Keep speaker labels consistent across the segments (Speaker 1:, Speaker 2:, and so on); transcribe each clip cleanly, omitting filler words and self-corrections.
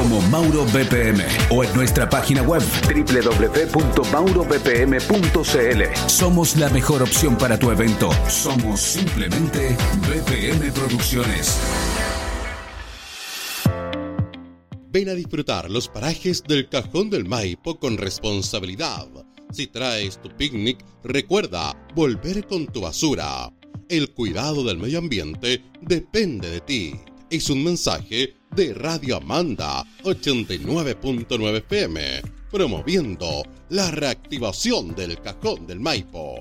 Speaker 1: como Mauro BPM o en nuestra página web www.maurobpm.cl. Somos la mejor opción para tu evento. Somos simplemente BPM Producciones.
Speaker 2: Ven a disfrutar los parajes del Cajón del Maipo con responsabilidad. Si traes tu picnic, recuerda volver con tu basura. El cuidado del medio ambiente depende de ti. Es un mensaje de Radio Amanda 89.9 FM, promoviendo la reactivación del Cajón del Maipo.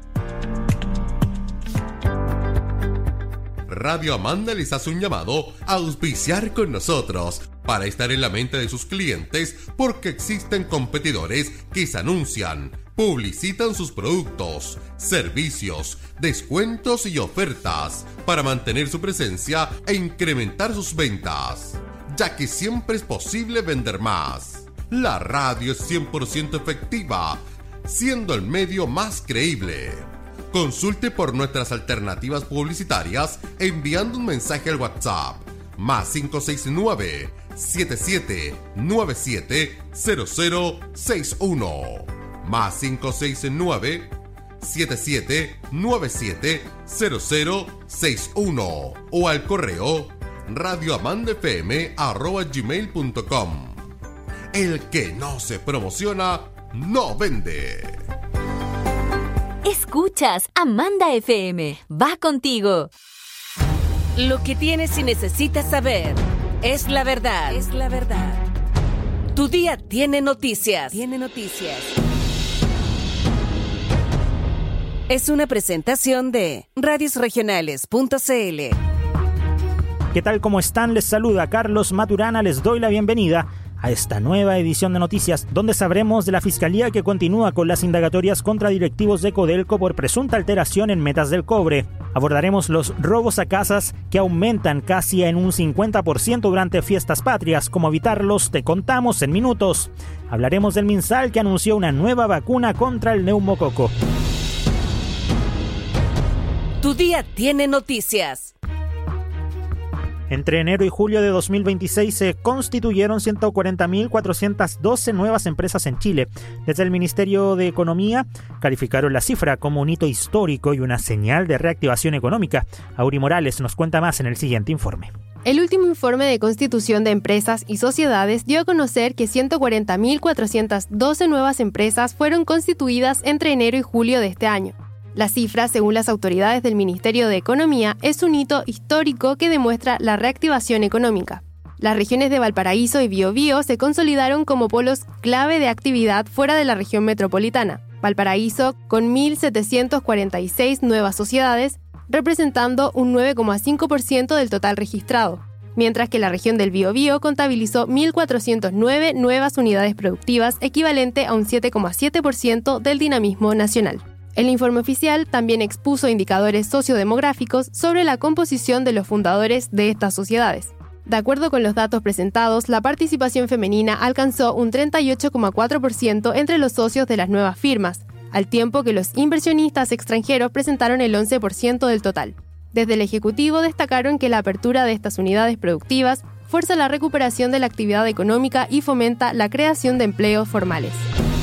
Speaker 2: Radio Amanda les hace un llamado a auspiciar con nosotros para estar en la mente de sus clientes, porque existen competidores que se anuncian, publicitan sus productos, servicios, descuentos y ofertas para mantener su presencia e incrementar sus ventas, ya que siempre es posible vender más. La radio es 100% efectiva, siendo el medio más creíble. Consulte por nuestras alternativas publicitarias enviando un mensaje al WhatsApp más 569-7797-0061 más 569-7797-0061 o al correo radioamandafm@gmail.com. El que no se promociona no vende.
Speaker 3: Escuchas Amanda FM. Va contigo. Lo que tienes y necesitas saber es la verdad. Es la verdad. Tu día tiene noticias. Tiene noticias. Es una presentación de radiosregionales.cl.
Speaker 4: ¿Qué tal? ¿Cómo están? Les saluda Carlos Maturana. Les doy la bienvenida a esta nueva edición de noticias, donde sabremos de la Fiscalía que continúa con las indagatorias contra directivos de Codelco por presunta alteración en metas del cobre. Abordaremos los robos a casas que aumentan casi en un 50% durante fiestas patrias. ¿Cómo evitarlos? Te contamos en minutos. Hablaremos del MinSal que anunció una nueva vacuna contra el neumococo.
Speaker 3: Tu día tiene noticias.
Speaker 4: Entre enero y julio de 2026 se constituyeron 140.412 nuevas empresas en Chile. Desde el Ministerio de Economía calificaron la cifra como un hito histórico y una señal de reactivación económica. Auri Morales nos cuenta más en el siguiente informe.
Speaker 5: El último informe de constitución de empresas y sociedades dio a conocer que 140.412 nuevas empresas fueron constituidas entre enero y julio de este año. La cifra, según las autoridades del Ministerio de Economía, es un hito histórico que demuestra la reactivación económica. Las regiones de Valparaíso y Biobío se consolidaron como polos clave de actividad fuera de la región metropolitana. Valparaíso con 1.746 nuevas sociedades, representando un 9,5% del total registrado, mientras que la región del Biobío contabilizó 1.409 nuevas unidades productivas, equivalente a un 7,7% del dinamismo nacional. El informe oficial también expuso indicadores sociodemográficos sobre la composición de los fundadores de estas sociedades. De acuerdo con los datos presentados, la participación femenina alcanzó un 38,4% entre los socios de las nuevas firmas, al tiempo que los inversionistas extranjeros presentaron el 11% del total. Desde el Ejecutivo destacaron que la apertura de estas unidades productivas fuerza la recuperación de la actividad económica y fomenta la creación de empleos formales.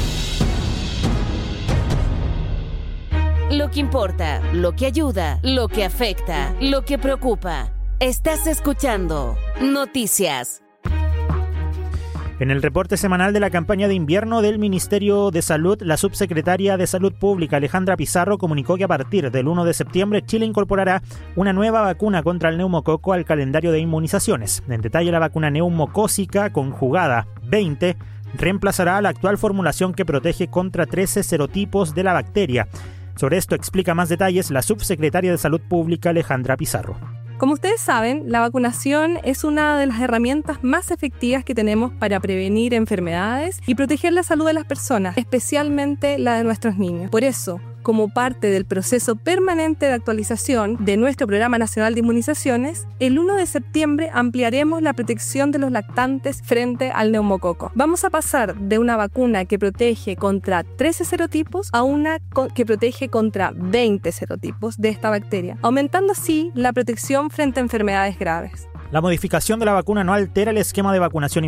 Speaker 3: Lo que importa, lo que ayuda, lo que afecta, lo que preocupa. Estás escuchando Noticias.
Speaker 4: En el reporte semanal de la campaña de invierno del Ministerio de Salud, la subsecretaria de Salud Pública, Alejandra Pizarro, comunicó que a partir del 1 de septiembre Chile incorporará una nueva vacuna contra el neumococo al calendario de inmunizaciones. En detalle, la vacuna neumocócica conjugada 20 reemplazará a la actual formulación que protege contra 13 serotipos de la bacteria. Sobre esto explica más detalles la subsecretaria de Salud Pública, Alejandra Pizarro.
Speaker 6: Como ustedes saben, la vacunación es una de las herramientas más efectivas que tenemos para prevenir enfermedades y proteger la salud de las personas, especialmente la de nuestros niños. Por eso, como parte del proceso permanente de actualización de nuestro Programa Nacional de Inmunizaciones, el 1 de septiembre ampliaremos la protección de los lactantes frente al neumococo. Vamos a pasar de una vacuna que protege contra 13 serotipos a una que protege contra 20 serotipos de esta bacteria, aumentando así la protección frente a enfermedades graves.
Speaker 4: La modificación de la vacuna no altera el esquema de vacunación